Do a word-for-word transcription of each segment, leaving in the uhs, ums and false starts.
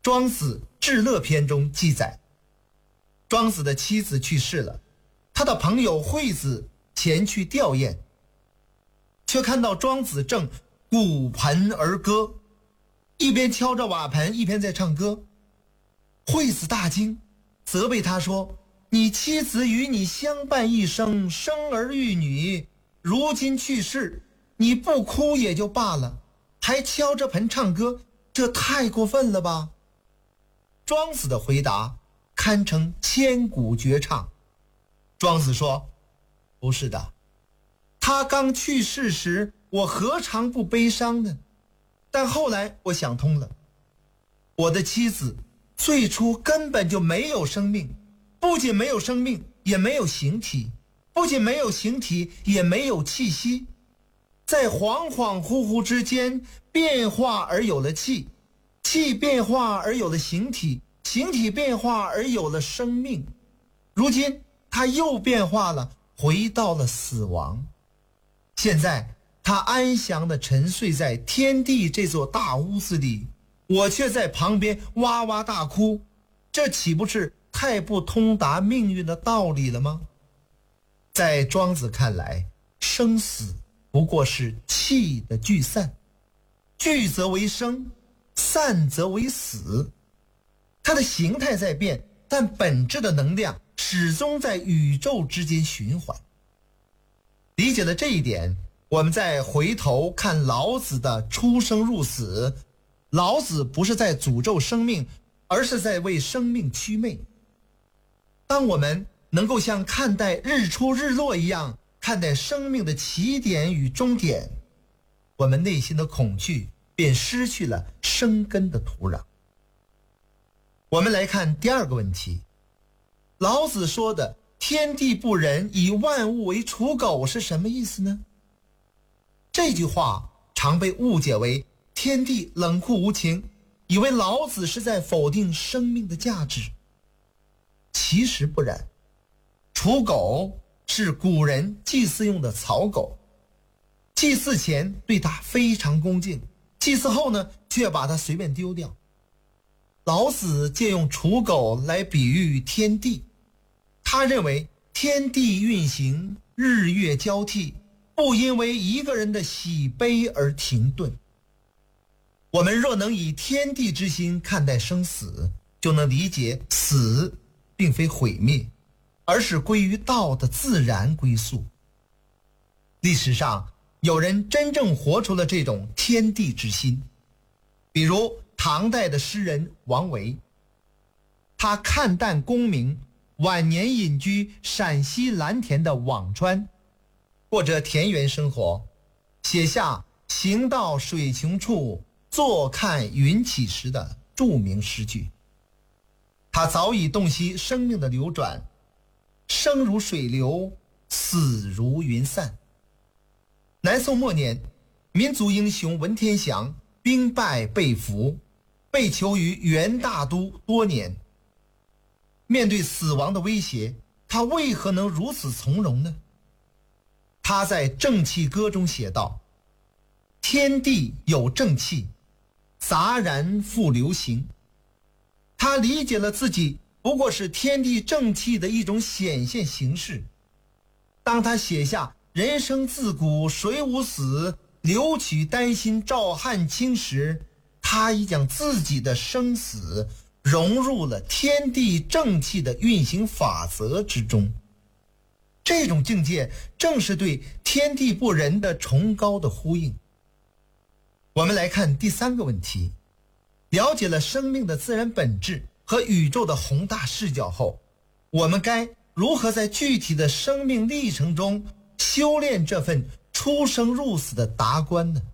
庄子至乐篇中记载，庄子的妻子去世了，他的朋友惠子前去吊唁，却看到庄子正鼓盆而歌，一边敲着瓦盆一边在唱歌。惠子大惊，责备他说，你妻子与你相伴一生，生儿育女，如今去世，你不哭也就罢了，还敲着盆唱歌，这太过分了吧。庄子的回答堪称千古绝唱。庄子说，不是的，他刚去世时我何尝不悲伤呢？但后来我想通了，我的妻子最初根本就没有生命，不仅没有生命，也没有形体，不仅没有形体，也没有气息，在恍恍惚惚之间变化而有了气，气变化而有了形体，形体变化而有了生命。如今他又变化了，回到了死亡。现在他安详地沉睡在天地这座大屋子里，我却在旁边哇哇大哭，这岂不是太不通达命运的道理了吗？在庄子看来，生死不过是气的聚散，聚则为生，散则为死。它的形态在变，但本质的能量始终在宇宙之间循环。理解了这一点，我们再回头看老子的出生入死，老子不是在诅咒生命，而是在为生命祛魅。当我们能够像看待日出日落一样看待生命的起点与终点，我们内心的恐惧便失去了生根的土壤。我们来看第二个问题，老子说的天地不仁，以万物为刍狗是什么意思呢？这句话常被误解为天地冷酷无情，以为老子是在否定生命的价值。其实不然，刍狗是古人祭祀用的草狗，祭祀前对它非常恭敬，祭祀后呢，却把它随便丢掉。老子借用刍狗来比喻天地，他认为天地运行，日月交替，不因为一个人的喜悲而停顿。我们若能以天地之心看待生死，就能理解死并非毁灭，而是归于道的自然归宿。历史上有人真正活出了这种天地之心，比如唐代的诗人王维，他看淡功名，晚年隐居陕西蓝田的辋川，过着田园生活，写下行到水穷处，坐看云起时的著名诗句。他早已洞悉生命的流转，生如水流，死如云散。南宋末年，民族英雄文天祥兵败被俘，被囚于元大都多年。面对死亡的威胁，他为何能如此从容呢？他在《正气歌》中写道，天地有正气，杂然复流行。他理解了自己不过是天地正气的一种显现形式。当他写下人生自古谁无死，留取丹心照汗青时，他已将自己的生死融入了天地正气的运行法则之中。这种境界正是对天地不仁的崇高的呼应。我们来看第三个问题，了解了生命的自然本质和宇宙的宏大视角后，我们该如何在具体的生命历程中修炼这份出生入死的达观呢？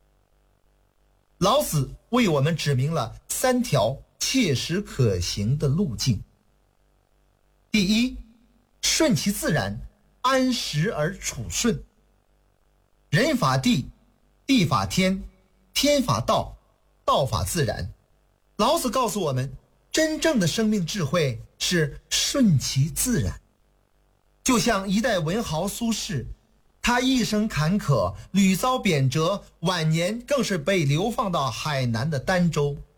老子为我们指明了三条切实可行的路径。第一，顺其自然，安时而处顺。人法地，地法天，天法道，道法自然。老子告诉我们，真正的生命智慧是顺其自然。就像一代文豪苏轼，他一生坎坷，屡遭贬谪，晚年更是被流放到海南的儋州。